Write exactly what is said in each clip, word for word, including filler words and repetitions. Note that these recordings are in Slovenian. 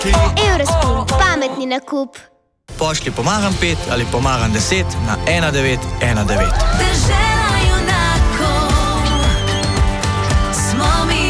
Eurospin, pametni nakup. Pošlji pomagam pet ali pomagam deset na ena devet ena devet. Dežela junakov smo mi.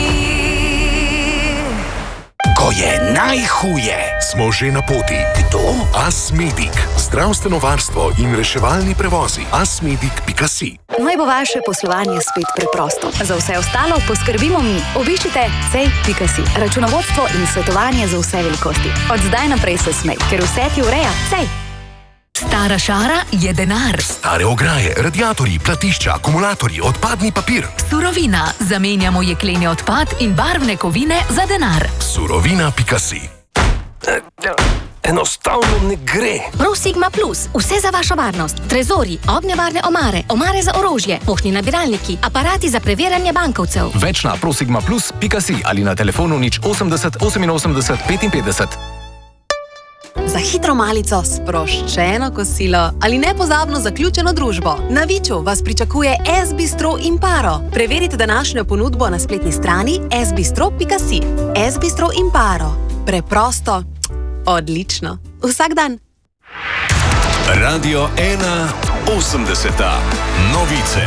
Ko je najhuje, smo že na poti. Kdo? Asmedic. Zdravstveno varstvo in reševalni prevozi. asmedic pika si. Naj bo vaše poslovanje spet preprosto. Za vse ostalo poskrbimo mi. Obiščite cej pika si. Računovodstvo in svetovanje za vse velikosti. Od zdaj naprej se smej, ker vse ti ureja Cej. Stara šara je denar. Stare ograje, radiatorji, platišča, akumulatorji, odpadni papir. Surovina. Zamenjamo jekleni odpad in barvne kovine za denar. Surovina pika si. Enostavno ne gre. ProSigma Plus. Vse za vašo varnost. Trezori, ognjevarne omare, omare za orožje, poštni nabiralniki, aparati za preverjanje bankovcev. Več na prosigma plus pika si ali na telefonu nič osemdeset oseminosemdeset petinpetdeset. Za hitro malico, sproščeno kosilo ali nepozabno zaključeno družbo. Na Viču vas pričakuje S-bistro Imparo. Preverite današnjo ponudbo na spletni strani s bistro pika si. S-bistro Imparo. Preprosto, odlično. Vsak dan. Radio ena osemdeseta. Novice.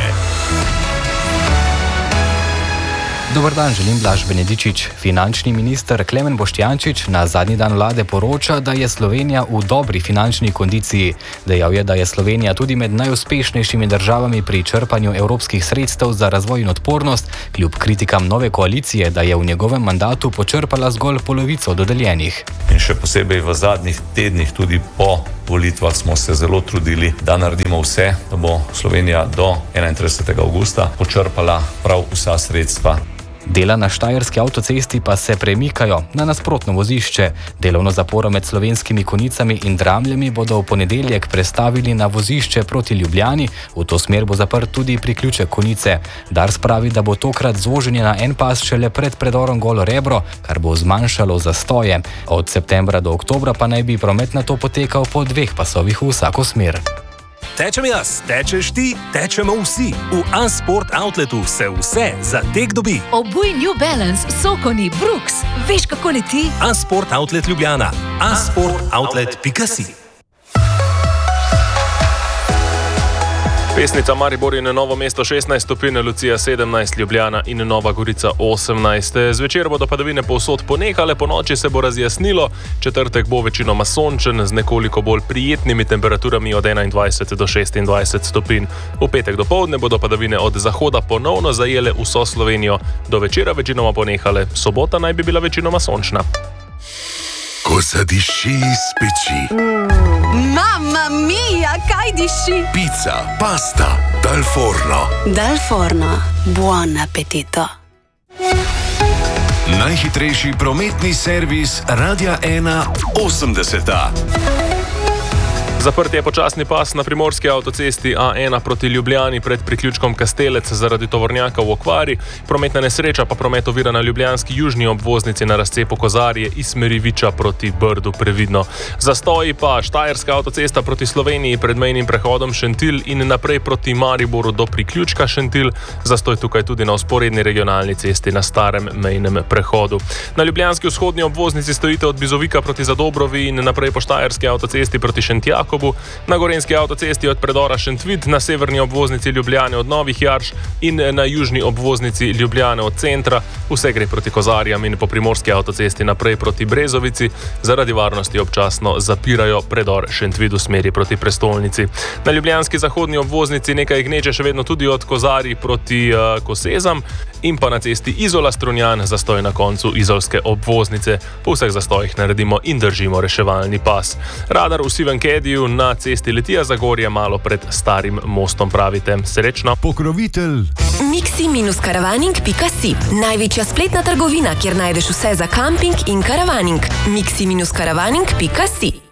Dober dan, želim Blaž Benedičič. Finančni minister Klemen Boštjančič na zadnji dan vlade poroča, da je Slovenija v dobri finančni kondiciji. Dejal je, da je Slovenija tudi med najuspešnejšimi državami pri črpanju evropskih sredstev za razvoj in odpornost, kljub kritikam nove koalicije, da je v njegovem mandatu počrpala zgolj polovico dodeljenih. In še posebej v zadnjih tednih, tudi po volitvah, smo se zelo trudili, da naredimo vse, da bo Slovenija do enaintridesetega avgusta počrpala prav vsa sredstva. Dela na štajerski avtocesti pa se premikajo na nasprotno vozišče. Delovno zaporo med Slovenskimi Konjicami in Dramljami bodo v ponedeljek prestavili na vozišče proti Ljubljani. V to smer bo zaprt tudi priključek Konjice. Dars pravi, da bo tokrat zoženje na en pas šele pred predorom Golo Rebro, kar bo zmanjšalo zastoje. Od septembra do oktobra pa naj bi promet na to potekal po dveh pasovih v vsako smer. Tečem jaz, tečeš ti, tečemo vsi. V A-Sport Outletu se vse za tek dobi. Obuj New Balance, Sokoni, Brooks. Veš, kako leti? A-Sport Outlet Ljubljana. a sport outlet pika si. Pesnica Maribor in Novo mesto šestnajst stopinj, Lucija sedemnajst, Ljubljana in Nova Gorica osemnajst. Zvečer bodo padavine povsod ponehale, po noči se bo razjasnilo, četrtek bo večinoma sončen z nekoliko bolj prijetnimi temperaturami od enaindvajset do šestindvajset stopinj. V petek dopoldne bodo padavine od zahoda ponovno zajele vso Slovenijo, do večera večinoma ponehale, sobota naj bi bila večinoma sončna. Ko zadiši iz peči. Mamma mia, kaj diši? Pizza, pasta, dal forno. Dal forno, buon appetito. Najhitrejši prometni servis Radia ena osemdeseta. Zaprt je počasni pas na primorski avtocesti A ena proti Ljubljani pred priključkom Kastelec zaradi tovornjaka v okvari. Prometna nesreča pa promet ovira na ljubljanski južni obvoznici na razcepu Kozarje iz smeri Viča proti Brdu, previdno. Zastoji pa štajerska avtocesta proti Sloveniji pred mejnim prehodom Šentilj in naprej proti Mariboru do priključka Šentilj. Zastoj tukaj tudi na vzporedni regionalni cesti na starem mejnem prehodu. Na ljubljanski vzhodni obvoznici stojite od Bizovika proti Zadobrovi in naprej po štajerski avtocesti proti Šentjaku, na gorenjski avtocesti od predora Šentvid, na severni obvoznici Ljubljane od Novih Jarš in na južni obvoznici Ljubljane od centra. Vse gre proti Kozarjam in po primorski avtocesti naprej proti Brezovici. Zaradi varnosti občasno zapirajo predor Šentvid v smeri proti prestolnici. Na ljubljanski zahodni obvoznici nekaj gneče še vedno tudi od Kozarij proti uh, Kosezam in pa na cesti Izola-Strunjan zastoj na koncu izolske obvoznice. Po vseh zastojih naredimo in držimo reševalni pas. Radar v sivem kediju na cesti Litija Zagorje malo pred starim mostom, pravite. Srečno. Pokrovitelj miksi karavaning pika si. Največja spletna trgovina, kjer najdeš vse za kamping in karavaning. miksi karavaning pika si.